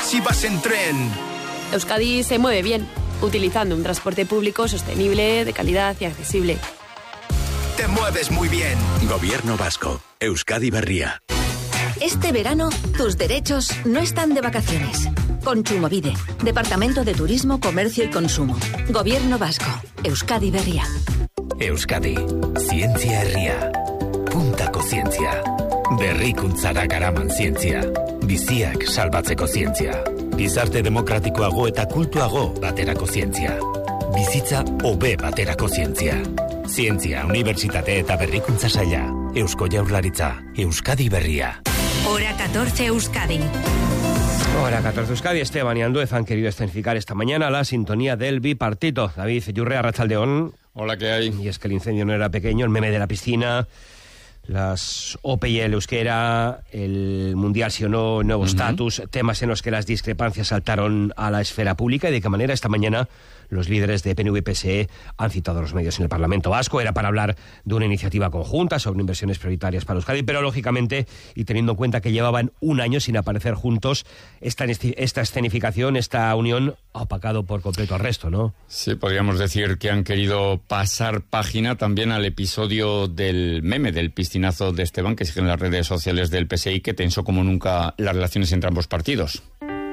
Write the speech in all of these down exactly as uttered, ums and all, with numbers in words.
si vas en tren. Euskadi se mueve bien, utilizando un transporte público sostenible, de calidad y accesible. Te mueves muy bien. Gobierno vasco. Euskadi Berria. Este verano, tus derechos no están de vacaciones. Kontsumobide, Departamento de Turismo, Comercio y Consumo. Gobierno vasco. Euskadi Berria. Euskadi. Zientzia herria. Puntako zientzia. Berrikuntzara garaman zientzia. Biziak salbatzeko zientzia. Gizarte demokratikoago eta kultuago baterako zientzia. Bizitza hobe baterako zientzia. Zientzia, Unibertsitate eta Berrikuntza Saila. Eusko Jaurlaritza. Euskadi Berria. Hora catorce Euskadi. Hora catorce Euskadi. Esteban y Anduez han querido escenificar esta mañana la sintonía del bipartito. David Yurre, arratsaldeon. Hola, ¿qué hay? Y es que el incendio no era pequeño, el meme de la piscina, las O P I, el euskera, el mundial sí o no, nuevo estatus, uh-huh. temas en los que las discrepancias saltaron a la esfera pública y de qué manera esta mañana los líderes de P N V y P S E han citado a los medios en el Parlamento Vasco. Era para hablar de una iniciativa conjunta sobre inversiones prioritarias para Euskadi, pero lógicamente, y teniendo en cuenta que llevaban un año sin aparecer juntos, esta, esta escenificación, esta unión ha opacado por completo al resto, ¿no? Sí, podríamos decir que han querido pasar página también al episodio del meme, del piscinazo de Esteban, que sigue en las redes sociales del P S E y que tensó como nunca las relaciones entre ambos partidos.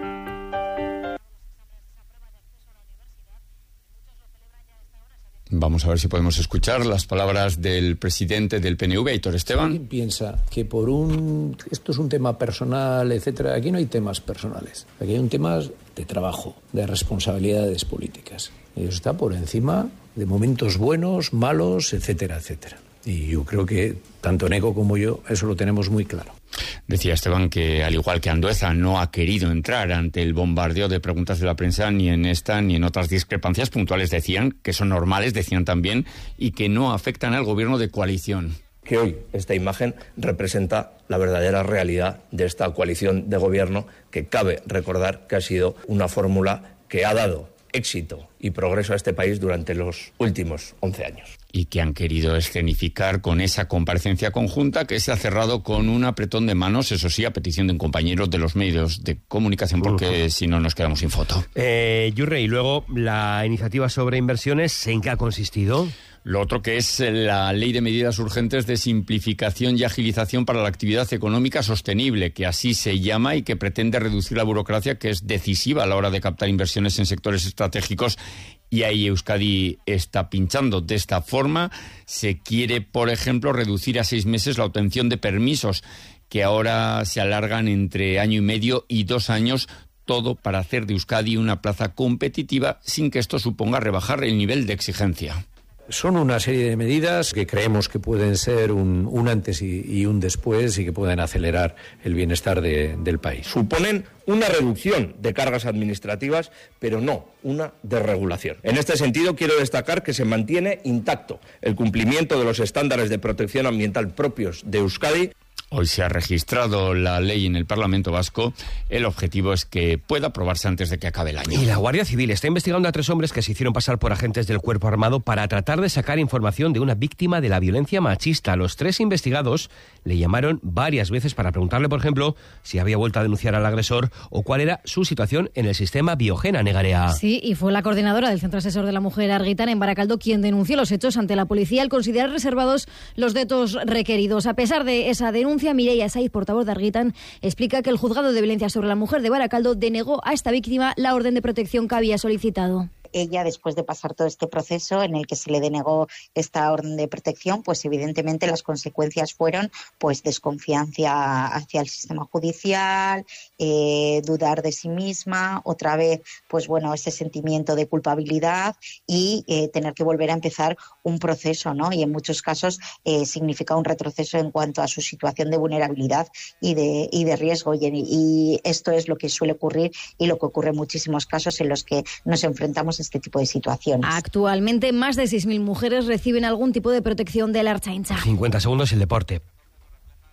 Vamos a ver si podemos escuchar las palabras del presidente del P N V, Aitor Esteban. ¿Quién piensa que por un... esto es un tema personal, etcétera? Aquí no hay temas personales. Aquí hay un tema de trabajo, de responsabilidades políticas. Y eso está por encima de momentos buenos, malos, etcétera, etcétera. Y yo creo que tanto Neco como yo eso lo tenemos muy claro. Decía Esteban que, al igual que Andueza, no ha querido entrar ante el bombardeo de preguntas de la prensa ni en esta ni en otras discrepancias puntuales. Decían que son normales, decían también, y que no afectan al gobierno de coalición. Que hoy esta imagen representa la verdadera realidad de esta coalición de gobierno, que cabe recordar que ha sido una fórmula que ha dado éxito y progreso a este país durante los últimos once años. Y que han querido escenificar con esa comparecencia conjunta que se ha cerrado con un apretón de manos, eso sí, a petición de un compañero de los medios de comunicación, porque uh-huh. si no nos quedamos sin foto. Eh, Yurre, y luego la iniciativa sobre inversiones, ¿en qué ha consistido? Lo otro que es la Ley de Medidas Urgentes de Simplificación y Agilización para la Actividad Económica Sostenible, que así se llama y que pretende reducir la burocracia, que es decisiva a la hora de captar inversiones en sectores estratégicos. Y ahí Euskadi está pinchando. De esta forma se quiere, por ejemplo, reducir a seis meses la obtención de permisos, que ahora se alargan entre año y medio y dos años, todo para hacer de Euskadi una plaza competitiva sin que esto suponga rebajar el nivel de exigencia. Son una serie de medidas que creemos que pueden ser un, un antes y, y un después y que pueden acelerar el bienestar de, del país. Suponen una reducción de cargas administrativas, pero no una desregulación. En este sentido, quiero destacar que se mantiene intacto el cumplimiento de los estándares de protección ambiental propios de Euskadi. Hoy se ha registrado la ley en el Parlamento Vasco. El objetivo es que pueda aprobarse antes de que acabe el año. Y la Guardia Civil está investigando a tres hombres que se hicieron pasar por agentes del Cuerpo Armado para tratar de sacar información de una víctima de la violencia machista. Los tres investigados le llamaron varias veces para preguntarle, por ejemplo, si había vuelto a denunciar al agresor o cuál era su situación en el sistema Biogena, Negarea. Sí, y fue la coordinadora del Centro Asesor de la Mujer Argitan en Baracaldo quien denunció los hechos ante la policía al considerar reservados los datos requeridos. A pesar de esa denuncia, Mireia Saiz, portavoz de Argitan, explica que el juzgado de violencia sobre la mujer de Baracaldo denegó a esta víctima la orden de protección que había solicitado. Ella, después de pasar todo este proceso en el que se le denegó esta orden de protección, pues evidentemente las consecuencias fueron pues desconfianza hacia el sistema judicial, eh, dudar de sí misma, otra vez pues bueno ese sentimiento de culpabilidad y eh, tener que volver a empezar un proceso, ¿no? Y en muchos casos eh, significa un retroceso en cuanto a su situación de vulnerabilidad y de, y de riesgo. Y, y esto es lo que suele ocurrir y lo que ocurre en muchísimos casos en los que nos enfrentamos a este tipo de situaciones. Actualmente más de seis mil mujeres reciben algún tipo de protección de la Ertzaintza. cincuenta segundos el deporte.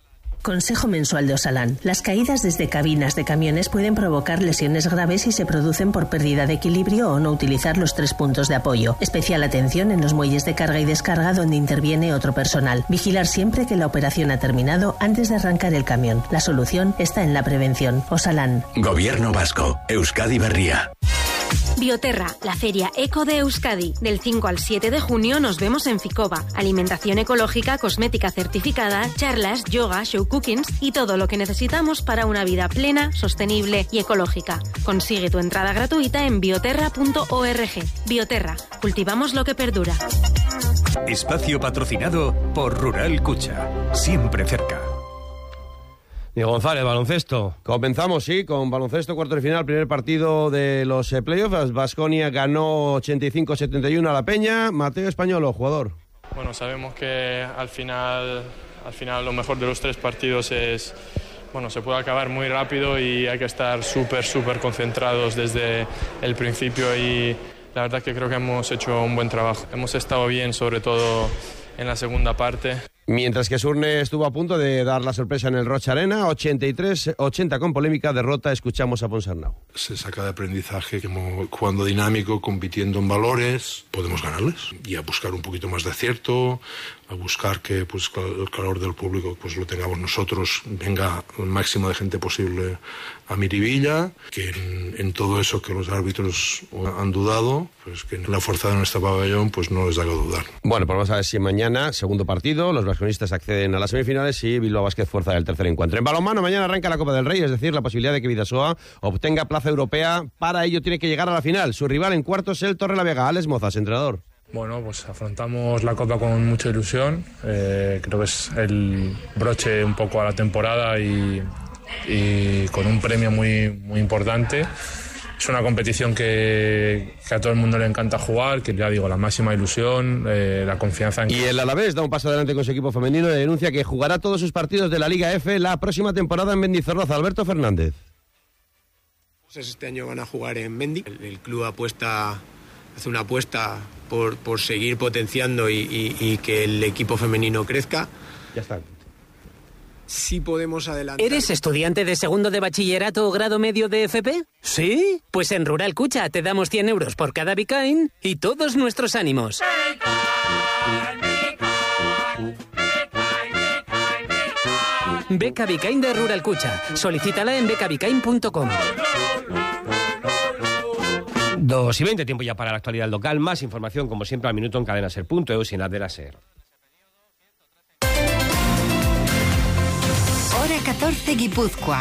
Consejo mensual de Osalan. Las caídas desde cabinas de camiones pueden provocar lesiones graves si se producen por pérdida de equilibrio o no utilizar los tres puntos de apoyo. Especial atención en los muelles de carga y descarga donde interviene otro personal. Vigilar siempre que la operación ha terminado antes de arrancar el camión. La solución está en la prevención. Osalan. Gobierno vasco. Euskadi Berria. Bioterra, la feria eco de Euskadi. Del cinco al siete de junio nos vemos en Ficoba. Alimentación ecológica, cosmética certificada, charlas, yoga, show cookings y todo lo que necesitamos para una vida plena, sostenible y ecológica. Consigue tu entrada gratuita en bioterra punto org. Bioterra, cultivamos lo que perdura. Espacio patrocinado por Rural Cucha. Siempre cerca. Diego González, baloncesto. Comenzamos, sí, con baloncesto, cuarto de final, primer partido de los eh, playoffs. Baskonia ganó ochenta y cinco a setenta y uno a la Peña. Mateo Españolo, jugador. Bueno, sabemos que al final, al final lo mejor de los tres partidos es, bueno, se puede acabar muy rápido y hay que estar súper, súper concentrados desde el principio y la verdad que creo que hemos hecho un buen trabajo. Hemos estado bien, sobre todo en la segunda parte. Mientras que Surne estuvo a punto de dar la sorpresa en el Rocha Arena, ochenta y tres ochenta con polémica, derrota, escuchamos a Ponsarnau. Se saca de aprendizaje que jugando dinámico, compitiendo en valores, podemos ganarles y a buscar un poquito más de acierto, a buscar que pues el calor del público pues lo tengamos nosotros, venga el máximo de gente posible a Miribilla, que en, en todo eso que los árbitros han dudado, pues que la fuerza de nuestro pabellón pues no les haga dudar. Bueno, pues vamos a ver si mañana, segundo partido, los vasconistas acceden a las semifinales y Bilbao Basket fuerza del tercer encuentro. En balonmano mañana arranca la Copa del Rey, es decir, la posibilidad de que Bidasoa obtenga plaza europea. Para ello tiene que llegar a la final. Su rival en cuartos es el Torrelavega. Alex Mozas, entrenador. Bueno, pues afrontamos la Copa con mucha ilusión. Eh, creo que es el broche un poco a la temporada y, y con un premio muy, muy importante. Es una competición que, que a todo el mundo le encanta jugar, que ya digo, la máxima ilusión, eh, la confianza en... Y el Alavés da un paso adelante con su equipo femenino y denuncia que jugará todos sus partidos de la Liga F la próxima temporada en Mendizorroza. Alberto Fernández. Este año van a jugar en Mendi. El, el club apuesta, hace una apuesta por, por seguir potenciando y, y, y que el equipo femenino crezca. Ya está. Sí podemos adelantar. ¿Eres estudiante de segundo de bachillerato o grado medio de F P? ¿Sí? Pues en Rural Cucha te damos cien euros por cada Bicain y todos nuestros ánimos. Beca Bicain de Rural Cucha. Solicítala en beca bicain punto com. Dos y veinte, tiempo ya para la actualidad local. Más información, como siempre, al minuto en cadena ser punto eus y en la de la SER. Hora catorce, Guipúzcoa.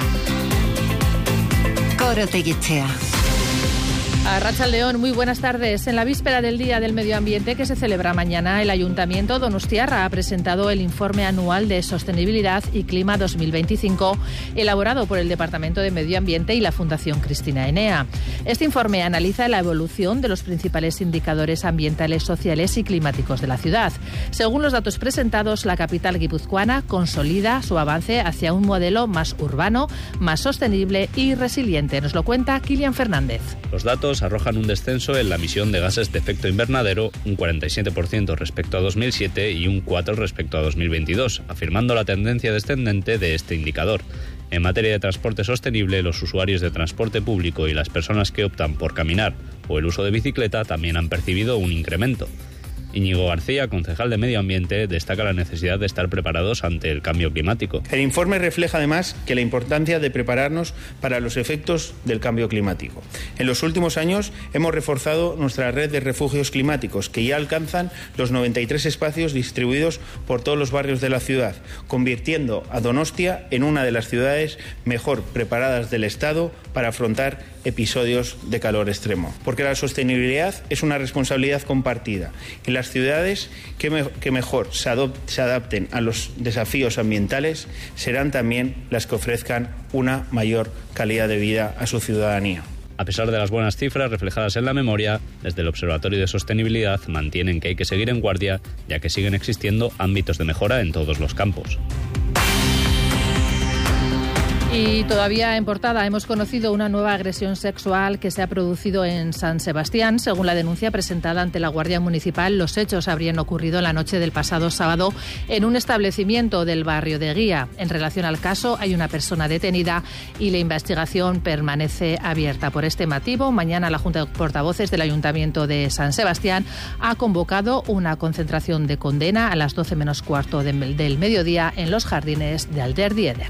Coro Teguichea. Arratsaldeon, muy buenas tardes. En la víspera del Día del Medio Ambiente que se celebra mañana, el Ayuntamiento donostiarra ha presentado el Informe Anual de Sostenibilidad y Clima dos mil veinticinco, elaborado por el Departamento de Medio Ambiente y la Fundación Cristina Enea. Este informe analiza la evolución de los principales indicadores ambientales, sociales y climáticos de la ciudad. Según los datos presentados, la capital guipuzcoana consolida su avance hacia un modelo más urbano, más sostenible y resiliente. Nos lo cuenta Kilian Fernández. Los datos arrojan un descenso en la emisión de gases de efecto invernadero, un cuarenta y siete por ciento respecto a dos mil siete y un cuatro por ciento respecto a dos mil veintidós, afirmando la tendencia descendente de este indicador. En materia de transporte sostenible, los usuarios de transporte público y las personas que optan por caminar o el uso de bicicleta también han percibido un incremento. Íñigo García, concejal de Medio Ambiente, destaca la necesidad de estar preparados ante el cambio climático. El informe refleja además que la importancia de prepararnos para los efectos del cambio climático. En los últimos años hemos reforzado nuestra red de refugios climáticos, que ya alcanzan los noventa y tres espacios distribuidos por todos los barrios de la ciudad, convirtiendo a Donostia en una de las ciudades mejor preparadas del Estado para afrontar episodios de calor extremo. Porque la sostenibilidad es una responsabilidad compartida y las ciudades que, me, que mejor se, adop, se adapten a los desafíos ambientales serán también las que ofrezcan una mayor calidad de vida a su ciudadanía. A pesar de las buenas cifras reflejadas en la memoria, desde el Observatorio de Sostenibilidad mantienen que hay que seguir en guardia, ya que siguen existiendo ámbitos de mejora en todos los campos. Y todavía en portada hemos conocido una nueva agresión sexual que se ha producido en San Sebastián. Según la denuncia presentada ante la Guardia Municipal, los hechos habrían ocurrido la noche del pasado sábado en un establecimiento del barrio de Guía. En relación al caso, hay una persona detenida y la investigación permanece abierta. Por este motivo, mañana la Junta de Portavoces del Ayuntamiento de San Sebastián ha convocado una concentración de condena a las doce menos cuarto del mediodía en los jardines de Alderdieder.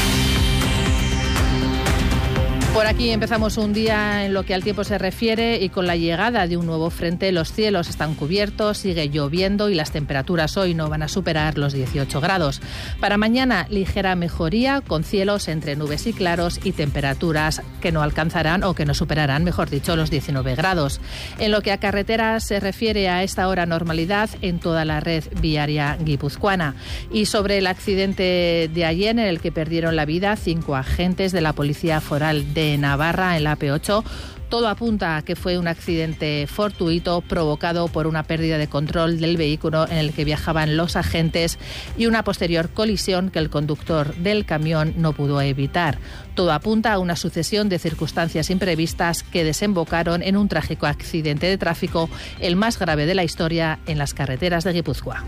Por aquí empezamos un día en lo que al tiempo se refiere y con la llegada de un nuevo frente los cielos están cubiertos, sigue lloviendo y las temperaturas hoy no van a superar los dieciocho grados. Para mañana ligera mejoría con cielos entre nubes y claros y temperaturas que no alcanzarán o que no superarán, mejor dicho, los diecinueve grados. En lo que a carreteras se refiere, a esta hora normalidad en toda la red viaria guipuzcoana. Y sobre el accidente de ayer en el que perdieron la vida cinco agentes de la Policía Foral de Navarra en la A P ocho, todo apunta a que fue un accidente fortuito provocado por una pérdida de control del vehículo en el que viajaban los agentes y una posterior colisión que el conductor del camión no pudo evitar. Todo apunta a una sucesión de circunstancias imprevistas que desembocaron en un trágico accidente de tráfico, el más grave de la historia en las carreteras de Guipúzcoa.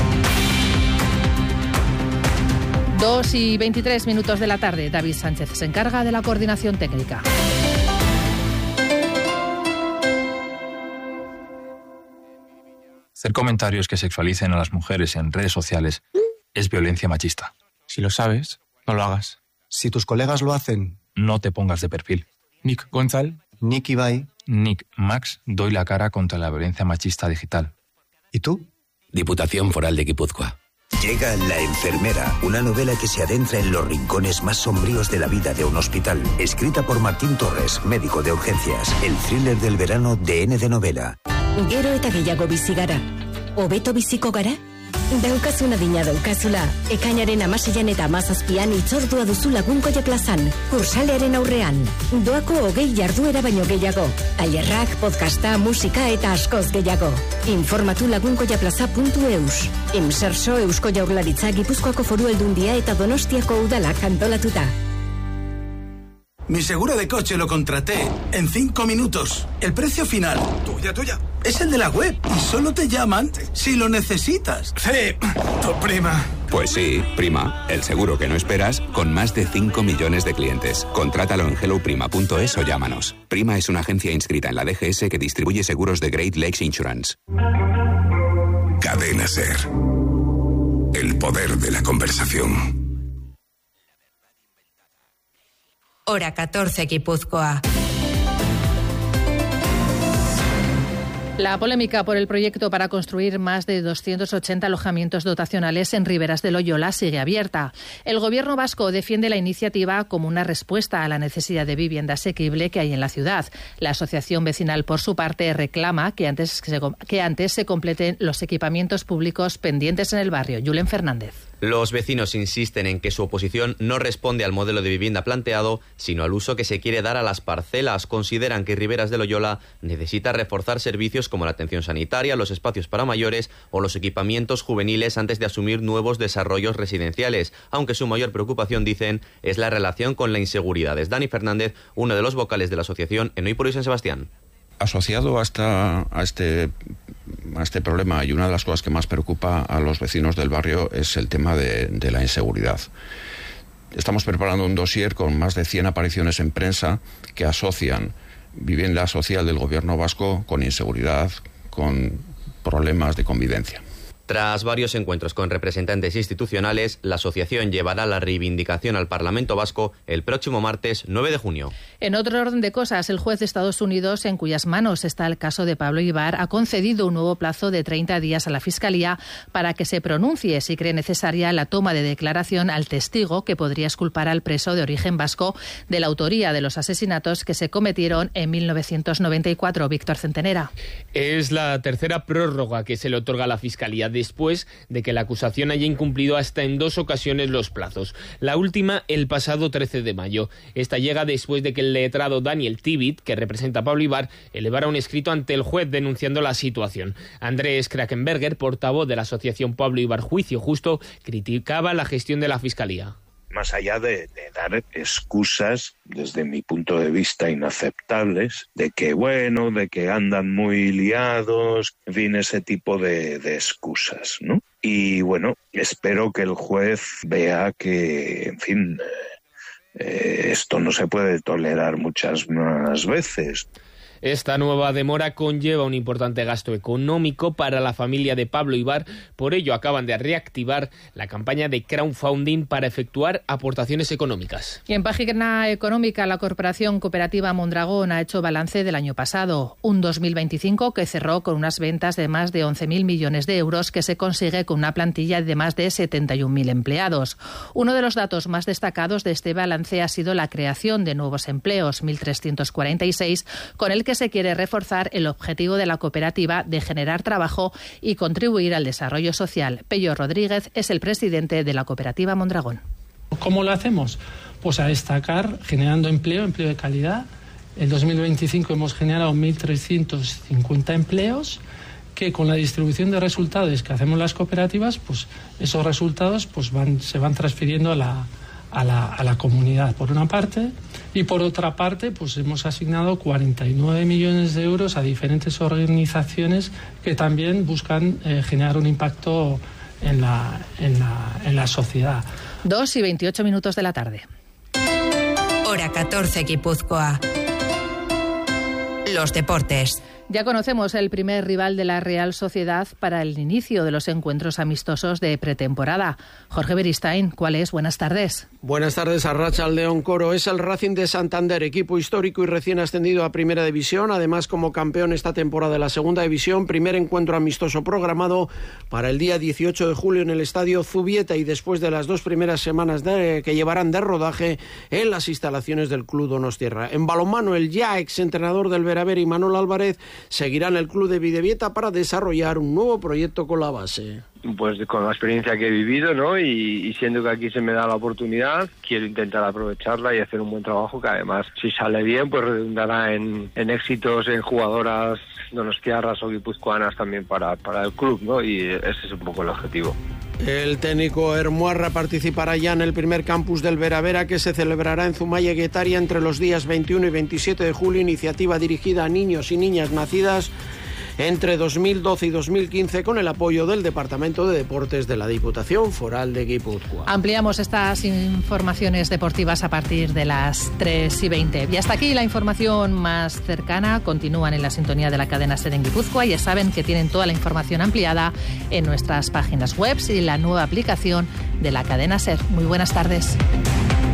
Dos y veintitrés minutos de la tarde. David Sánchez se encarga de la coordinación técnica. Hacer comentarios que sexualicen a las mujeres en redes sociales es violencia machista. Si lo sabes, no lo hagas. Si tus colegas lo hacen, no te pongas de perfil. Nick Gonzal, Nick Ibai, Nick Max, doy la cara contra la violencia machista digital. ¿Y tú? Diputación Foral de Guipúzcoa. Llega La enfermera, una novela que se adentra en los rincones más sombríos de la vida de un hospital. Escrita por Martín Torres, médico de urgencias. El thriller del verano de N de Novela. Gero eta gehiago bizi gara. Hobeto biziko gara? Daukazuna dina daukazula. Ekainaren amaseian eta amazazpian itzordua duzu Lagunkoia plazan. Kursalearen aurrean. Doako hogei jarduera baino gehiago. Tailerrak, podcasta, musika eta askoz gehiago. Informatu lagunkoia plaza puntu eus. Inserso Eusko Jaurlaritza, Gipuzkoako Foru Aldundia eta Donostiako udalak antolatuta. Mi seguro de coche lo contraté en cinco minutos. El precio final, tuya, tuya, es el de la web y solo te llaman si lo necesitas. Sí, tu prima. Pues sí, Prima, el seguro que no esperas con más de cinco millones de clientes. Contrátalo en hello prima punto es o llámanos. Prima es una agencia inscrita en la D G S que distribuye seguros de Great Lakes Insurance. Cadena Ser. El poder de la conversación. Hora catorce, Guipúzcoa. La polémica por el proyecto para construir más de doscientos ochenta alojamientos dotacionales en Riberas de Loyola sigue abierta. El Gobierno vasco defiende la iniciativa como una respuesta a la necesidad de vivienda asequible que hay en la ciudad. La asociación vecinal, por su parte, reclama que antes, que antes se completen los equipamientos públicos pendientes en el barrio. Julen Fernández. Los vecinos insisten en que su oposición no responde al modelo de vivienda planteado, sino al uso que se quiere dar a las parcelas. Consideran que Riberas de Loyola necesita reforzar servicios como la atención sanitaria, los espacios para mayores o los equipamientos juveniles antes de asumir nuevos desarrollos residenciales, aunque su mayor preocupación, dicen, es la relación con la inseguridad. Es Dani Fernández, uno de los vocales de la asociación en Hoy por Hoy San Sebastián. Asociado a, esta, a, este, a este problema, y una de las cosas que más preocupa a los vecinos del barrio es el tema de, de la inseguridad. Estamos preparando un dossier con más de cien apariciones en prensa que asocian vivienda social del gobierno vasco con inseguridad, con problemas de convivencia. Tras varios encuentros con representantes institucionales, la asociación llevará la reivindicación al Parlamento Vasco el próximo martes nueve de junio. En otro orden de cosas, el juez de Estados Unidos, en cuyas manos está el caso de Pablo Ibar, ha concedido un nuevo plazo de treinta días a la Fiscalía para que se pronuncie si cree necesaria la toma de declaración al testigo que podría exculpar al preso de origen vasco de la autoría de los asesinatos que se cometieron en mil novecientos noventa y cuatro. Víctor Centenera. Es la tercera prórroga que se le otorga a la Fiscalía después de que la acusación haya incumplido hasta en dos ocasiones los plazos. La última el pasado trece de mayo. Esta llega después de que el letrado Daniel Tibit, que representa a Pablo Ibar, elevara un escrito ante el juez denunciando la situación. Andrés Krakenberger, portavoz de la asociación Pablo Ibar Juicio Justo, criticaba la gestión de la Fiscalía. más allá de, de dar excusas, desde mi punto de vista, inaceptables, de que, bueno, de que andan muy liados, en fin, ese tipo de, de excusas, ¿no? Y, bueno, espero que el juez vea que, en fin, eh, esto no se puede tolerar muchas más veces. Esta nueva demora conlleva un importante gasto económico para la familia de Pablo Ibar. Por ello, acaban de reactivar la campaña de crowdfunding para efectuar aportaciones económicas. Y en página económica, la Corporación Cooperativa Mondragón ha hecho balance del año pasado. Un dos mil veinticinco que cerró con unas ventas de más de once mil millones de euros, que se consigue con una plantilla de más de setenta y un mil empleados. Uno de los datos más destacados de este balance ha sido la creación de nuevos empleos, mil trescientos cuarenta y seis, con el que se quiere reforzar el objetivo de la cooperativa de generar trabajo y contribuir al desarrollo social. Pello Rodríguez es el presidente de la cooperativa Mondragón. ¿Cómo lo hacemos? Pues a destacar generando empleo, empleo de calidad. En dos mil veinticinco hemos generado mil trescientos cincuenta empleos, que con la distribución de resultados que hacemos las cooperativas, pues esos resultados pues van, se van transfiriendo a la A la, a la comunidad, por una parte, y por otra parte pues hemos asignado cuarenta y nueve millones de euros a diferentes organizaciones que también buscan eh, generar un impacto en la, en la, en la sociedad. Dos y veintiocho minutos de la tarde. Hora catorce, Guipúzcoa. Los deportes. Ya conocemos el primer rival de la Real Sociedad para el inicio de los encuentros amistosos de pretemporada. Jorge Beristain, ¿cuál es? Buenas tardes. Buenas tardes, Arratsaldeon Coro. Es el Racing de Santander, equipo histórico y recién ascendido a Primera División, además como campeón esta temporada de la Segunda División. Primer encuentro amistoso programado para el día dieciocho de julio en el Estadio Zubieta, y después de las dos primeras semanas de, que llevarán de rodaje en las instalaciones del Club Donostiarra. En balonmano, el ya exentrenador del Beravera, Imanol Álvarez, seguirá en el club de Bidebieta para desarrollar un nuevo proyecto con la base. Pues con la experiencia que he vivido, ¿no? Y, y siendo que aquí se me da la oportunidad, quiero intentar aprovecharla y hacer un buen trabajo, que además, si sale bien, pues redundará en, en éxitos en jugadoras donostiarras o guipuzcoanas también para, para el club, ¿no? Y ese es un poco el objetivo. El técnico Hermuarra participará ya en el primer campus del Veravera, que se celebrará en Zumaya, Guetaria, entre los días veintiuno y veintisiete de julio, iniciativa dirigida a niños y niñas nacidas entre dos mil doce y dos mil quince, con el apoyo del Departamento de Deportes de la Diputación Foral de Guipúzcoa. Ampliamos estas informaciones deportivas a partir de las tres y veinte. Y hasta aquí la información más cercana. Continúan en la sintonía de la cadena SER en Guipúzcoa. Ya saben que tienen toda la información ampliada en nuestras páginas web y la nueva aplicación de la cadena SER. Muy buenas tardes.